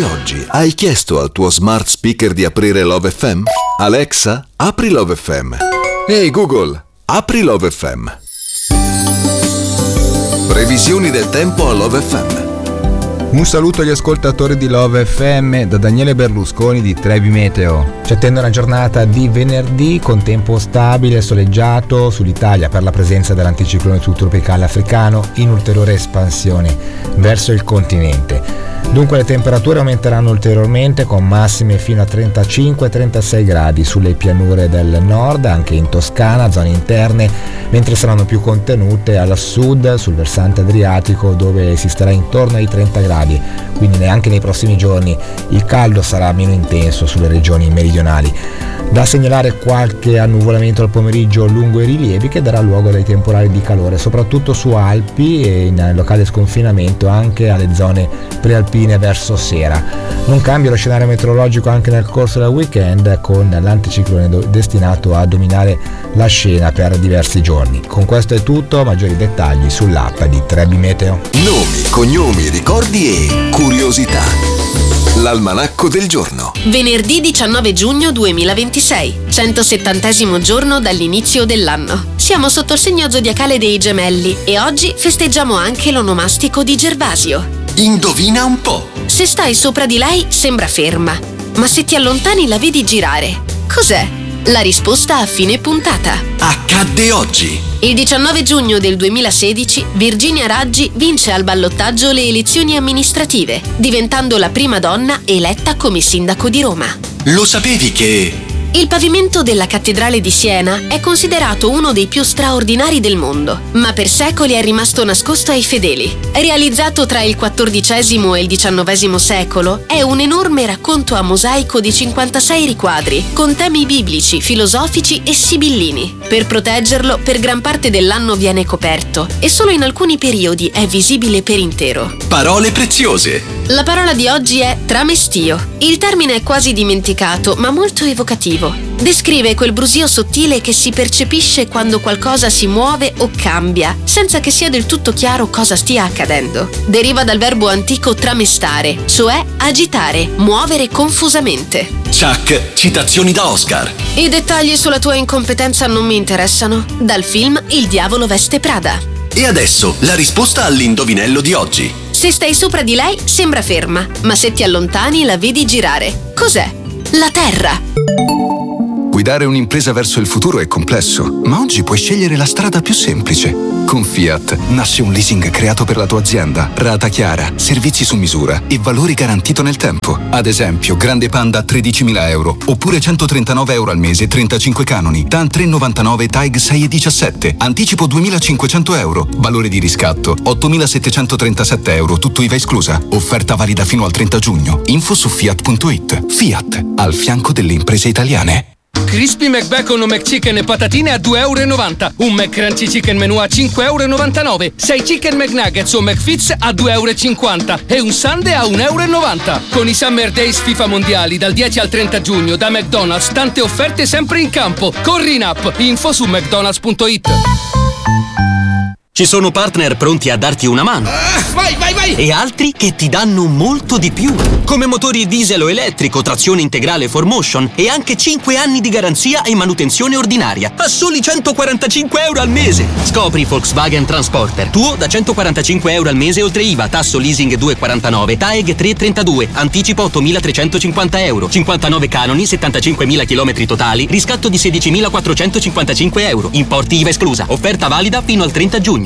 oggi hai chiesto al tuo smart speaker di aprire Love FM? Alexa, apri Love FM. Ehi Google, apri Love FM. Previsioni del tempo a Love FM. Un saluto agli ascoltatori di Love FM da Daniele Berlusconi di Trevi Meteo. Ci attende una giornata di venerdì con tempo stabile e soleggiato sull'Italia per la presenza dell'anticiclone subtropicale africano in ulteriore espansione verso il continente. Dunque le temperature aumenteranno ulteriormente con massime fino a 35-36 gradi sulle pianure del nord, anche in Toscana, zone interne, mentre saranno più contenute al sud, sul versante adriatico, dove si starà intorno ai 30 gradi, quindi neanche nei prossimi giorni il caldo sarà meno intenso sulle regioni meridionali. Da segnalare qualche annuvolamento al pomeriggio lungo i rilievi che darà luogo ai temporali di calore, soprattutto su Alpi e in locale sconfinamento anche alle zone prealpine verso sera. Non cambia lo scenario meteorologico anche nel corso del weekend, con l'anticiclone destinato a dominare la scena per diversi giorni. Con questo è tutto, maggiori dettagli sull'app di Trebi Meteo. Nomi, cognomi, ricordi e curiosità. L'almanacco del giorno. Venerdì 19 giugno 2026, 170° giorno dall'inizio dell'anno. Siamo sotto il segno zodiacale dei Gemelli e oggi festeggiamo anche l'onomastico di Gervasio. Indovina un po'. Se stai sopra di lei sembra ferma, ma se ti allontani la vedi girare. Cos'è? La risposta a fine puntata. Accadde oggi. Il 19 giugno del 2016 Virginia Raggi vince al ballottaggio le elezioni amministrative, diventando la prima donna eletta come sindaco di Roma. Lo sapevi che... Il pavimento della cattedrale di Siena è considerato uno dei più straordinari del mondo, ma per secoli è rimasto nascosto ai fedeli. Realizzato tra il XIV e il XIX secolo, è un enorme racconto a mosaico di 56 riquadri, con temi biblici, filosofici e sibillini. Per proteggerlo, per gran parte dell'anno viene coperto e solo in alcuni periodi è visibile per intero. Parole preziose. La parola di oggi è tramestio. Il termine è quasi dimenticato, ma molto evocativo. Descrive quel brusio sottile che si percepisce quando qualcosa si muove o cambia, senza che sia del tutto chiaro cosa stia accadendo. Deriva dal verbo antico tramestare, cioè agitare, muovere confusamente. Chuck, citazioni da Oscar. I dettagli sulla tua incompetenza non mi interessano. Dal film Il diavolo veste Prada. E adesso la risposta all'indovinello di oggi. Se stai sopra di lei sembra ferma, ma se ti allontani la vedi girare. Cos'è? La Terra. Guidare un'impresa verso il futuro è complesso, ma oggi puoi scegliere la strada più semplice. Con Fiat nasce un leasing creato per la tua azienda, rata chiara, servizi su misura e valori garantito nel tempo. Ad esempio, Grande Panda a 13.000 euro, oppure 139 euro al mese, 35 canoni, TAN 399, TAIG 6,17, anticipo 2.500 euro, valore di riscatto 8.737 euro, tutto IVA esclusa. Offerta valida fino al 30 giugno. Info su Fiat.it. Fiat, al fianco delle imprese italiane. Crispy McBacon o McChicken e patatine a 2,90 €. Un McCrunchy Chicken Menù a 5,99 €. 6 Chicken McNuggets o McFits a 2,50 € e un Sundae a 1,90 €. Con i Summer Days FIFA Mondiali dal 10 al 30 giugno da McDonald's, tante offerte sempre in campo. Corri in app, info su mcdonalds.it. Ci sono partner pronti a darti una mano. Vai! E altri che ti danno molto di più. Come motori diesel o elettrico, trazione integrale 4Motion e anche 5 anni di garanzia e manutenzione ordinaria a soli 145 euro al mese. Scopri Volkswagen Transporter, tuo da 145 euro al mese oltre IVA, tasso leasing 2,49, TAEG 3,32, anticipo 8.350 euro, 59 canoni, 75.000 km totali, riscatto di 16.455 euro, importi IVA esclusa, offerta valida fino al 30 giugno.